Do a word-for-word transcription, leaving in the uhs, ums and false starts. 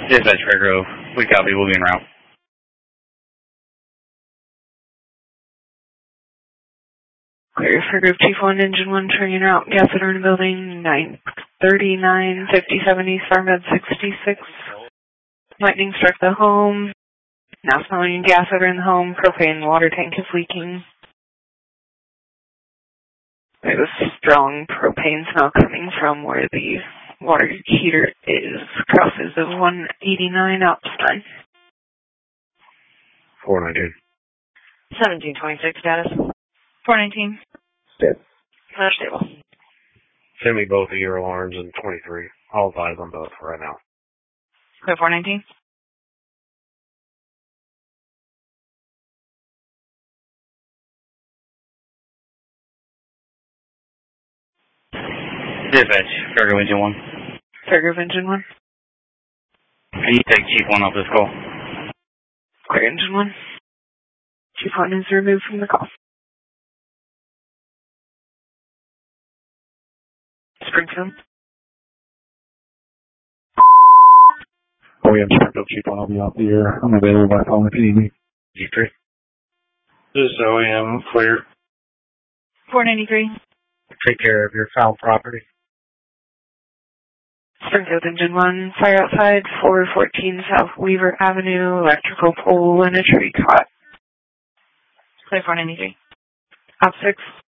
Dispatch Fairgrove, we copy, we'll be en route. Clear Fairgrove Chief one, Engine one, turning out, gas at Urn Building, nine thirty-nine fifty-seven East Farmed sixty-six. Lightning struck the home. Now smelling gas odor in the home. Propane water tank is leaking. There's a strong propane smell coming from where the water heater is. Crosses of one eighty-nine outside. four nineteen. seventeen twenty-six status. four nineteen. Dead. Not stable. Send me both of your alarms in twenty-three. I'll advise on both right now. Clear four nineteen. Dispatch, Fairgrove Engine one. Fairgrove Engine one. Can you take Chief one off this call? Clear Engine one. Chief one is removed from the call. Springfield. O E M Springfield Chief one, I'll be off the air. I'm available by phone if you need me. G three. This is O E M, clear. four ninety-three. Take care of your foul property. Springfield Engine one, fire outside, four fourteen South Weaver Avenue, electrical pole and a tree caught. Clear four ninety-three. Op six.